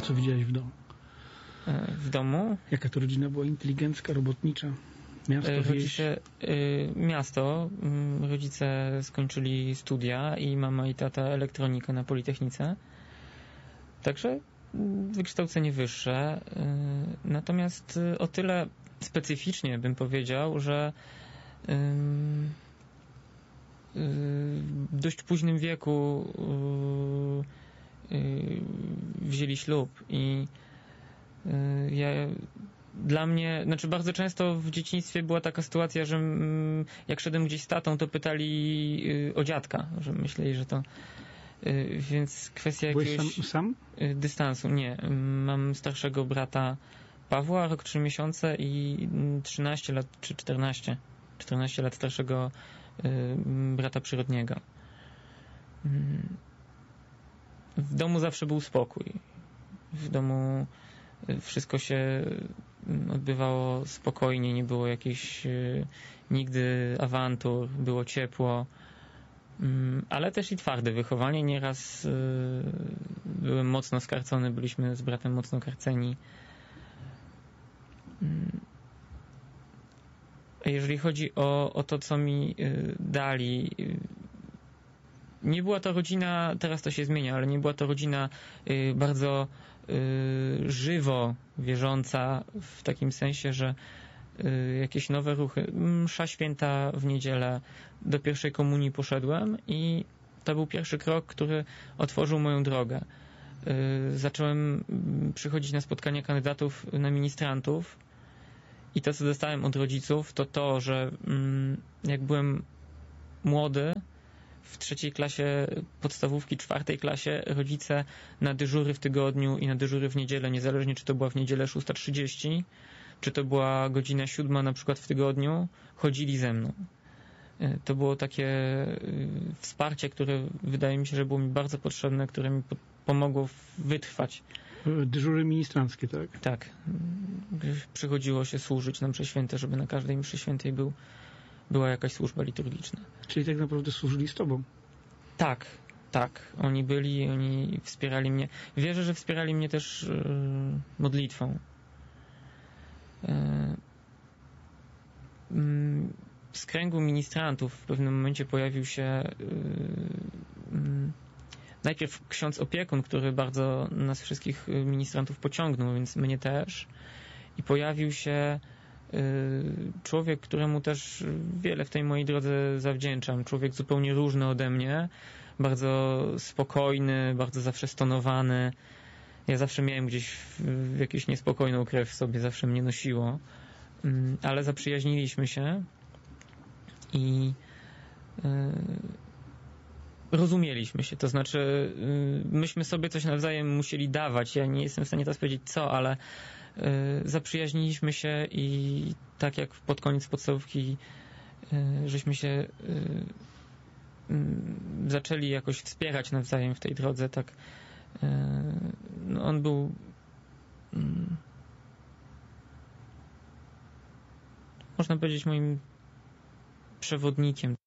co widziałeś w domu? W domu? Jaka to rodzina była inteligentska, robotnicza? Miasto, wieś? Miasto. Rodzice skończyli studia i mama i tata elektronikę na Politechnice. Także wykształcenie wyższe. Natomiast o tyle specyficznie bym powiedział, że w dość późnym wieku wzięli ślub i dla mnie, znaczy bardzo często w dzieciństwie była taka sytuacja, że jak szedłem gdzieś z tatą, to pytali o dziadka, że myśleli, że to więc kwestia jakiegoś Byłeś sam? Dystansu. Nie. Mam starszego brata Pawła, rok 3 miesiące i 13 lat, czy 14 lat starszego brata przyrodniego. W domu zawsze był spokój. W domu wszystko się odbywało spokojnie, nie było jakichś nigdy awantur, było ciepło, ale też i twarde wychowanie. Nieraz byłem mocno skarcony, byliśmy z bratem mocno karceni. Jeżeli chodzi o to, co mi dali, nie była to rodzina, teraz to się zmienia, ale nie była to rodzina bardzo żywo wierząca, w takim sensie, że jakieś nowe ruchy. Msza święta w niedzielę, do pierwszej komunii poszedłem i to był pierwszy krok, który otworzył moją drogę. Zacząłem przychodzić na spotkania kandydatów na ministrantów i to, co dostałem od rodziców, to, że jak byłem młody, w 3. klasie podstawówki, 4. klasie rodzice na dyżury w tygodniu i na dyżury w niedzielę, niezależnie czy to była w niedzielę 6:30, czy to była godzina 7 na przykład w tygodniu, chodzili ze mną. To było takie wsparcie, które wydaje mi się, że było mi bardzo potrzebne, które mi pomogło wytrwać. Dyżury ministranckie, tak? Tak. Przychodziło się służyć na mszy święte, żeby na każdej mszy świętej była jakaś służba liturgiczna. Czyli tak naprawdę służyli z tobą? Tak. Oni wspierali mnie. Wierzę, że wspierali mnie też modlitwą. Z kręgu ministrantów w pewnym momencie pojawił się najpierw ksiądz opiekun, który bardzo nas wszystkich ministrantów pociągnął, więc mnie też. I pojawił się człowiek, któremu też wiele w tej mojej drodze zawdzięczam. Człowiek zupełnie różny ode mnie, bardzo spokojny, bardzo zawsze stonowany. Ja zawsze miałem gdzieś jakąś niespokojną krew w sobie, zawsze mnie nosiło. Ale zaprzyjaźniliśmy się i rozumieliśmy się. To znaczy myśmy sobie coś nawzajem musieli dawać. Ja nie jestem w stanie teraz powiedzieć co, ale zaprzyjaźniliśmy się i tak jak pod koniec podstawówki żeśmy się zaczęli jakoś wspierać nawzajem w tej drodze, tak on był można powiedzieć moim przewodnikiem.